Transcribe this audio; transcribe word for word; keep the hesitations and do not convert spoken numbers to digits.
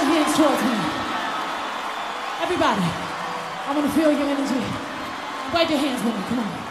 hands towards me. Everybody, I want to feel your energy. Wave your hands with me, come on.